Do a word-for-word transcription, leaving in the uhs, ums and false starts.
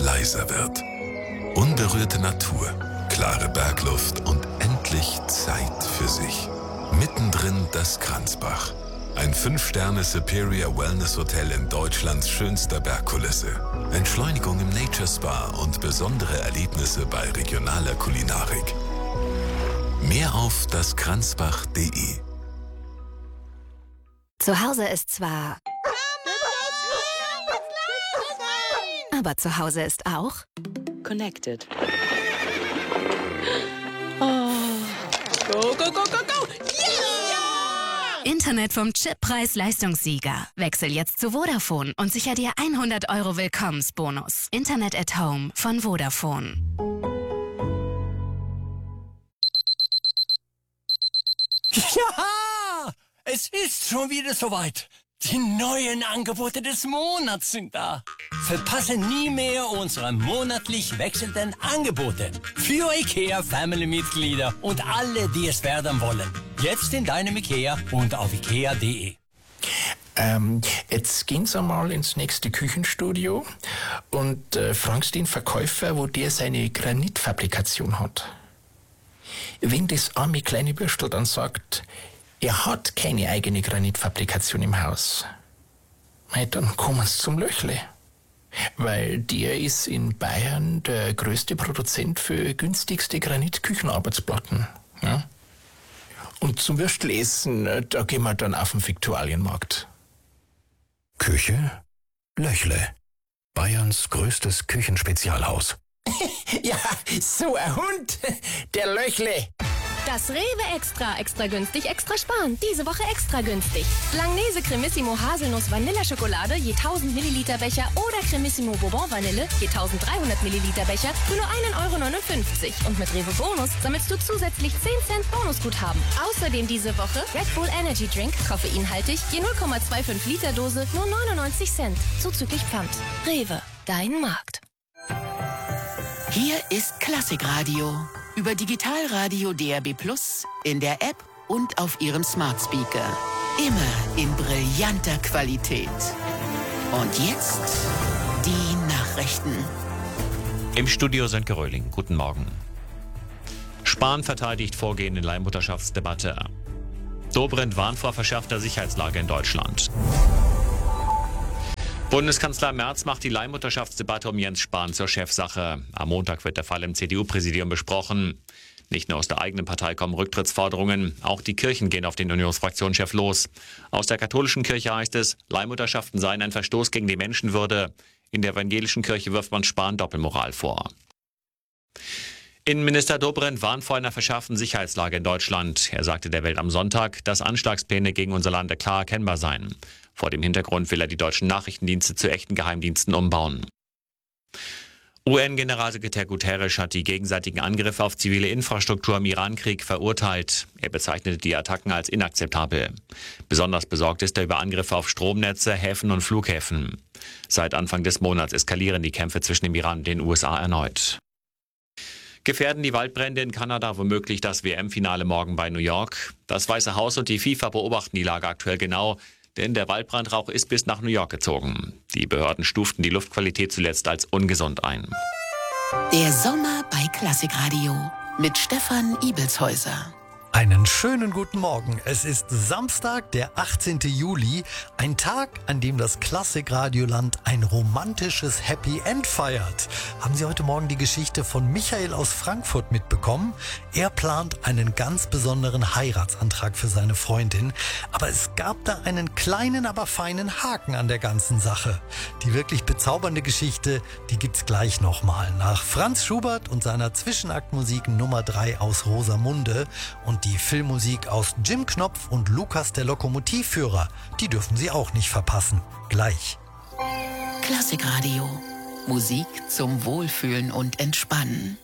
leiser wird. Unberührte Natur, klare Bergluft und endlich Zeit für sich. Mittendrin das Kranzbach. Ein fünf Sterne Superior Wellness Hotel in Deutschlands schönster Bergkulisse. Entschleunigung im Nature Spa und besondere Erlebnisse bei regionaler Kulinarik. Mehr auf das kranzbach punkt de. Zu Hause ist zwar... Aber zu Hause ist auch... Connected. Oh. Go, go, go, go, go! Yeah! Internet vom Chippreis-Leistungssieger. Wechsel jetzt zu Vodafone und sicher dir hundert Euro Willkommensbonus. Internet at Home von Vodafone. Ja! Es ist schon wieder soweit. Die neuen Angebote des Monats sind da. Verpasse nie mehr unsere monatlich wechselnden Angebote. Für IKEA Family-Mitglieder und alle, die es werden wollen. Jetzt in deinem IKEA und auf ikea punkt de. Ähm, jetzt gehen Sie mal ins nächste Küchenstudio und äh, fragst den Verkäufer, wo der seine Granitfabrikation hat. Wenn das arme kleine Würstel dann sagt, er hat keine eigene Granitfabrikation im Haus, dann kommen Sie zum Löchle. Weil der ist in Bayern der größte Produzent für günstigste Granitküchenarbeitsplatten. Ja? Und zum Würstelessen, da gehen wir dann auf den Viktualienmarkt. Küche? Löchle. Bayerns größtes Küchenspezialhaus. Ja, so ein Hund, der Löchle. Das Rewe Extra, extra günstig, extra sparen. Diese Woche extra günstig. Langnese Cremissimo Haselnuss Vanilleschokolade je tausend Milliliter Becher oder Cremissimo Bourbon Vanille je dreizehnhundert Milliliter Becher für nur ein Euro neunundfünfzig. Und mit Rewe Bonus sammelst du zusätzlich zehn Cent Bonusguthaben. Außerdem diese Woche Red Bull Energy Drink, koffeinhaltig, je null Komma fünfundzwanzig Liter Dose, nur neunundneunzig Cent. Zuzüglich Pfand. Rewe, dein Markt. Hier ist Klassikradio. Über Digitalradio D R B Plus, in der App und auf Ihrem Smart Speaker. Immer in brillanter Qualität. Und jetzt die Nachrichten. Im Studio Sönke Röhling. Guten Morgen. Spahn verteidigt Vorgehen in Leihmutterschaftsdebatte. Dobrindt warnt vor verschärfter Sicherheitslage in Deutschland. Bundeskanzler Merz macht die Leihmutterschaftsdebatte um Jens Spahn zur Chefsache. Am Montag wird der Fall im C D U-Präsidium besprochen. Nicht nur aus der eigenen Partei kommen Rücktrittsforderungen, auch die Kirchen gehen auf den Unionsfraktionschef los. Aus der katholischen Kirche heißt es, Leihmutterschaften seien ein Verstoß gegen die Menschenwürde. In der evangelischen Kirche wirft man Spahn Doppelmoral vor. Innenminister Dobrindt warnt vor einer verschärften Sicherheitslage in Deutschland. Er sagte der Welt am Sonntag, dass Anschlagspläne gegen unser Land klar erkennbar seien. Vor dem Hintergrund will er die deutschen Nachrichtendienste zu echten Geheimdiensten umbauen. U N-Generalsekretär Guterres hat die gegenseitigen Angriffe auf zivile Infrastruktur im Iran-Krieg verurteilt. Er bezeichnete die Attacken als inakzeptabel. Besonders besorgt ist er über Angriffe auf Stromnetze, Häfen und Flughäfen. Seit Anfang des Monats eskalieren die Kämpfe zwischen dem Iran und den U S A erneut. Gefährden die Waldbrände in Kanada womöglich das W M-Finale morgen bei New York? Das Weiße Haus und die FIFA beobachten die Lage aktuell genau, denn der Waldbrandrauch ist bis nach New York gezogen. Die Behörden stuften die Luftqualität zuletzt als ungesund ein. Der Sommer bei Klassikradio mit Stefan Ibelshäuser. Einen schönen guten Morgen. Es ist Samstag, der achtzehnten Juli, ein Tag, an dem das Klassikradioland ein romantisches Happy End feiert. Haben Sie heute Morgen die Geschichte von Michael aus Frankfurt mitbekommen? Er plant einen ganz besonderen Heiratsantrag für seine Freundin, aber es gab da einen kleinen, aber feinen Haken an der ganzen Sache. Die wirklich bezaubernde Geschichte, die gibt's gleich nochmal. Nach Franz Schubert und seiner Zwischenaktmusik Nummer drei aus Rosamunde und die Filmmusik aus Jim Knopf und Lukas der Lokomotivführer, die dürfen Sie auch nicht verpassen. Gleich. Klassikradio. Musik zum Wohlfühlen und Entspannen.